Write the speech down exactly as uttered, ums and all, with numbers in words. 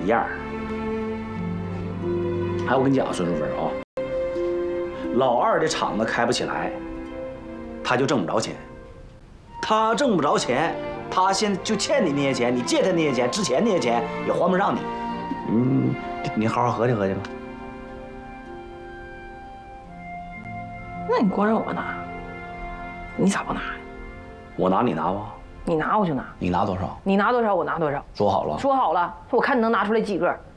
的样儿。哎，我跟你讲，孙淑芬啊，老二的厂子开不起来，他就挣不着钱。他挣不着钱，他现在就欠你那些钱，你借他那些钱，之前那些钱也还不上你。嗯，你好好合计合计吧。 那你光让我拿，你咋不拿呀？ 我拿你拿吧。 你拿我就拿， 你拿多少？ 你拿多少我拿多少。 说好了。 说好了，我看你能拿出来几个。